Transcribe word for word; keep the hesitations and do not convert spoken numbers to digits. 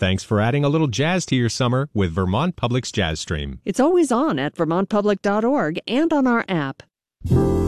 Thanks for adding a little jazz to your summer with Vermont Public's Jazz Stream. It's always on at vermont public dot org and on our app.